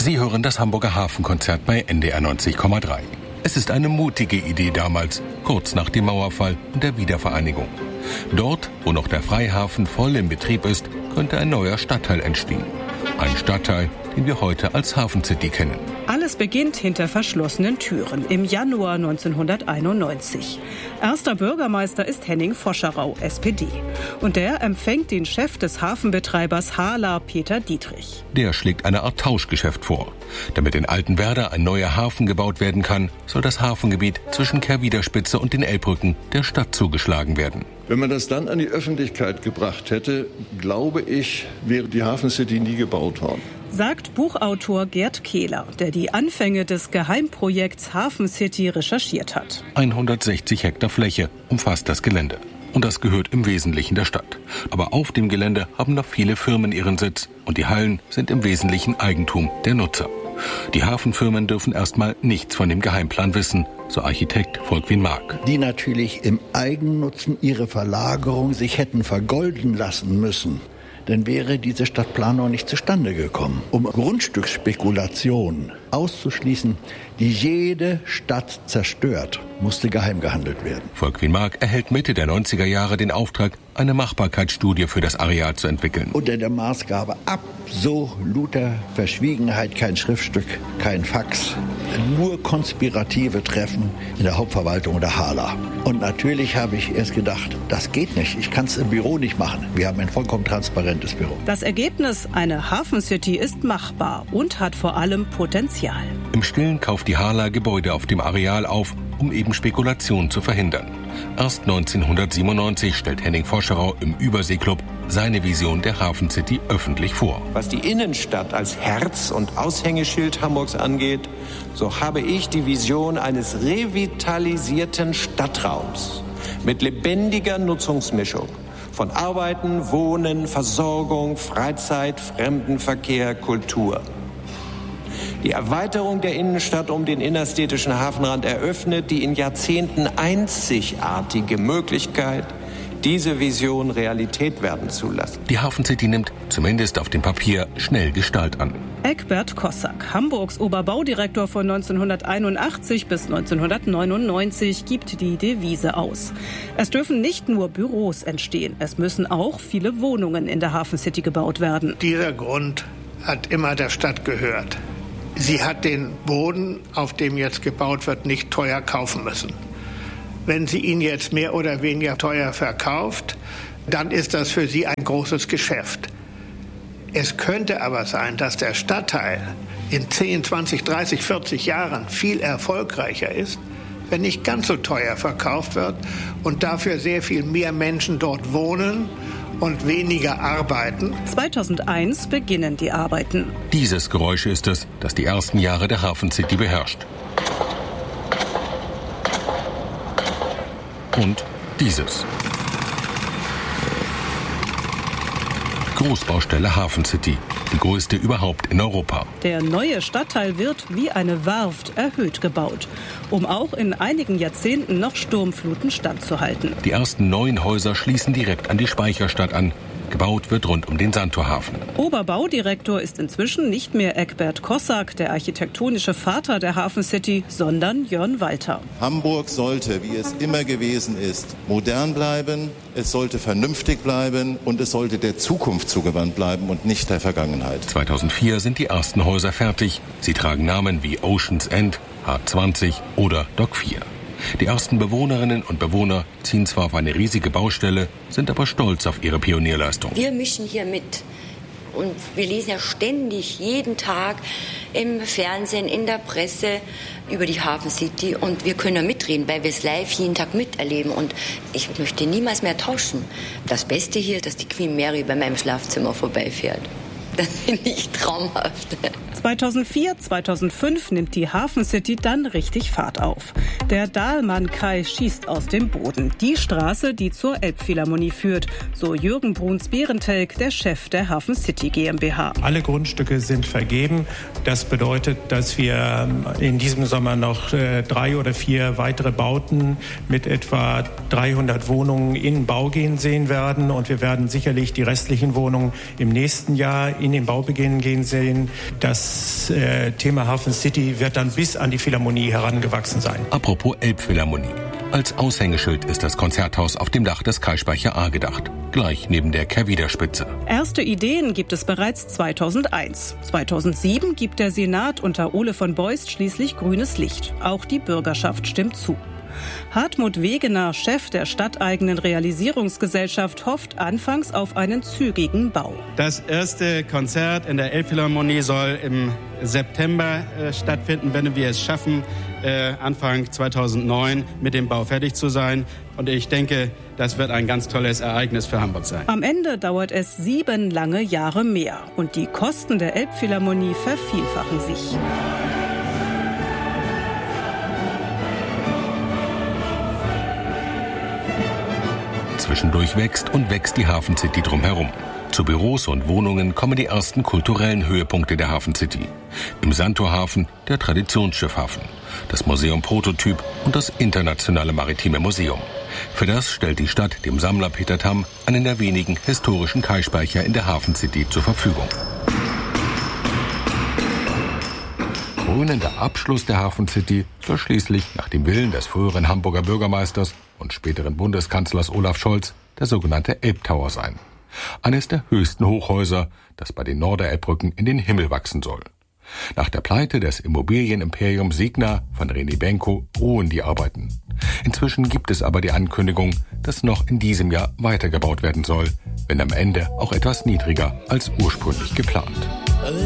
Sie hören das Hamburger Hafenkonzert bei NDR 90,3. Es ist eine mutige Idee damals, kurz nach dem Mauerfall und der Wiedervereinigung. Dort, wo noch der Freihafen voll in Betrieb ist, könnte ein neuer Stadtteil entstehen. Ein Stadtteil, den wir heute als Hafen City kennen. Alles beginnt hinter verschlossenen Türen im Januar 1991. Erster Bürgermeister ist Henning Foscherau, SPD. Und der empfängt den Chef des Hafenbetreibers HHLA, Peter Dietrich. Der schlägt eine Art Tauschgeschäft vor. Damit in Altenwerder ein neuer Hafen gebaut werden kann, soll das Hafengebiet zwischen Kehrwiederspitze und den Elbbrücken der Stadt zugeschlagen werden. Wenn man das dann an die Öffentlichkeit gebracht hätte, glaube ich, wäre die Hafen City nie gebaut worden. Sagt Buchautor Gerd Kehler, der die Anfänge des Geheimprojekts Hafen City recherchiert hat. 160 Hektar Fläche umfasst das Gelände. Und das gehört im Wesentlichen der Stadt. Aber auf dem Gelände haben noch viele Firmen ihren Sitz. Und die Hallen sind im Wesentlichen Eigentum der Nutzer. Die Hafenfirmen dürfen erstmal nichts von dem Geheimplan wissen, so Architekt Volkwin Mark. Die natürlich im Eigennutzen ihre Verlagerung sich hätten vergolden lassen müssen. Dann wäre diese Stadtplanung nicht zustande gekommen. Um Grundstücksspekulationen auszuschließen, die jede Stadt zerstört, musste geheim gehandelt werden. Volkwin Mark erhält Mitte der 90er Jahre den Auftrag, eine Machbarkeitsstudie für das Areal zu entwickeln. Unter der Maßgabe absoluter Verschwiegenheit, kein Schriftstück, kein Fax, nur konspirative Treffen in der Hauptverwaltung der HHLA. Und natürlich habe ich erst gedacht, das geht nicht, ich kann es im Büro nicht machen. Wir haben ein vollkommen transparentes Büro. Das Ergebnis, eine Hafencity ist machbar und hat vor allem Potenzial. Im Stillen kauft die HHLA Gebäude auf dem Areal auf, um eben Spekulationen zu verhindern. Erst 1997 stellt Henning Foscherau im Überseeklub seine Vision der Hafen City öffentlich vor. Was die Innenstadt als Herz und Aushängeschild Hamburgs angeht, so habe ich die Vision eines revitalisierten Stadtraums mit lebendiger Nutzungsmischung von Arbeiten, Wohnen, Versorgung, Freizeit, Fremdenverkehr, Kultur. Die Erweiterung der Innenstadt um den innerstädtischen Hafenrand eröffnet die in Jahrzehnten einzigartige Möglichkeit, diese Vision Realität werden zu lassen. Die Hafen City nimmt, zumindest auf dem Papier, schnell Gestalt an. Egbert Kossak, Hamburgs Oberbaudirektor von 1981 bis 1999, gibt die Devise aus. Es dürfen nicht nur Büros entstehen, es müssen auch viele Wohnungen in der Hafen City gebaut werden. Dieser Grund hat immer der Stadt gehört. Sie hat den Boden, auf dem jetzt gebaut wird, nicht teuer kaufen müssen. Wenn sie ihn jetzt mehr oder weniger teuer verkauft, dann ist das für sie ein großes Geschäft. Es könnte aber sein, dass der Stadtteil in 10, 20, 30, 40 Jahren viel erfolgreicher ist, wenn nicht ganz so teuer verkauft wird und dafür sehr viel mehr Menschen dort wohnen und weniger arbeiten. 2001 beginnen die Arbeiten. Dieses Geräusch ist es, das die ersten Jahre der Hafen City beherrscht. Und dieses. Großbaustelle Hafen City, die größte überhaupt in Europa. Der neue Stadtteil wird wie eine Werft erhöht gebaut, um auch in einigen Jahrzehnten noch Sturmfluten standzuhalten. Die ersten 9 Häuser schließen direkt an die Speicherstadt an. Gebaut wird rund um den Sandtorhafen. Oberbaudirektor ist inzwischen nicht mehr Egbert Kossak, der architektonische Vater der Hafen City, sondern Jörn Walter. Hamburg sollte, wie es immer gewesen ist, modern bleiben, es sollte vernünftig bleiben und es sollte der Zukunft zugewandt bleiben und nicht der Vergangenheit. 2004 sind die ersten Häuser fertig. Sie tragen Namen wie Ocean's End, H20 oder Dock 4. Die ersten Bewohnerinnen und Bewohner ziehen zwar auf eine riesige Baustelle, sind aber stolz auf ihre Pionierleistung. Wir mischen hier mit. Und wir lesen ja ständig, jeden Tag im Fernsehen, in der Presse über die Hafen City. Und wir können ja mitreden, weil wir es live jeden Tag miterleben. Und ich möchte niemals mehr tauschen. Das Beste hier ist, dass die Queen Mary bei meinem Schlafzimmer vorbeifährt. Das finde ich traumhaft. 2004, 2005 nimmt die Hafen City dann richtig Fahrt auf. Der Dahlmann-Kai schießt aus dem Boden. Die Straße, die zur Elbphilharmonie führt, so Jürgen Bruns-Behrentelk, der Chef der Hafen City GmbH. Alle Grundstücke sind vergeben. Das bedeutet, dass wir in diesem Sommer noch 3 oder 4 weitere Bauten mit etwa 300 Wohnungen in Bau gehen sehen werden. Und wir werden sicherlich die restlichen Wohnungen im nächsten Jahr in den Baubeginn gehen sehen. Das Thema Hafen City wird dann bis an die Philharmonie herangewachsen sein. Apropos Elbphilharmonie. Als Aushängeschild ist das Konzerthaus auf dem Dach des Kaispeicher A gedacht, gleich neben der Kehrwiederspitze. Erste Ideen gibt es bereits 2001. 2007 gibt der Senat unter Ole von Beust schließlich grünes Licht. Auch die Bürgerschaft stimmt zu. Hartmut Wegener, Chef der stadteigenen Realisierungsgesellschaft, hofft anfangs auf einen zügigen Bau. Das erste Konzert in der Elbphilharmonie soll im September stattfinden, wenn wir es schaffen, Anfang 2009 mit dem Bau fertig zu sein. Und ich denke, das wird ein ganz tolles Ereignis für Hamburg sein. Am Ende dauert es 7 lange Jahre mehr. Und die Kosten der Elbphilharmonie vervielfachen sich. Zwischendurch wächst die Hafen City drumherum. Zu Büros und Wohnungen kommen die ersten kulturellen Höhepunkte der Hafen City. Im Sandtorhafen der Traditionsschiffhafen, das Museum Prototyp und das Internationale Maritime Museum. Für das stellt die Stadt dem Sammler Peter Tamm einen der wenigen historischen Kaispeicher in der Hafen City zur Verfügung. Krönender Abschluss der Hafen City soll schließlich nach dem Willen des früheren Hamburger Bürgermeisters und späteren Bundeskanzlers Olaf Scholz der sogenannte Elbtower sein. Eines der höchsten Hochhäuser, das bei den Norderelbbrücken in den Himmel wachsen soll. Nach der Pleite des Immobilienimperiums Signa von René Benko ruhen die Arbeiten. Inzwischen gibt es aber die Ankündigung, dass noch in diesem Jahr weitergebaut werden soll, wenn am Ende auch etwas niedriger als ursprünglich geplant.